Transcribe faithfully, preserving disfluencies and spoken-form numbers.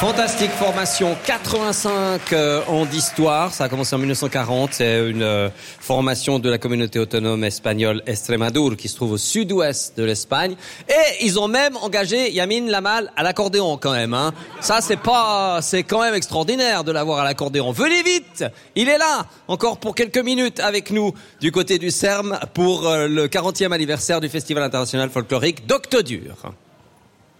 Fantastique formation, quatre-vingt-cinq euh, ans d'histoire, ça a commencé en mille neuf cent quarante, c'est une euh, formation de la communauté autonome espagnole Extremadure qui se trouve au sud-ouest de l'Espagne, et ils ont même engagé Yamin Lamal à l'accordéon quand même, hein. Ça c'est pas, c'est quand même extraordinaire de l'avoir à l'accordéon. Venez vite, il est là, encore pour quelques minutes avec nous du côté du C E R M pour euh, le quarantième anniversaire du Festival international folklorique d'Octodur.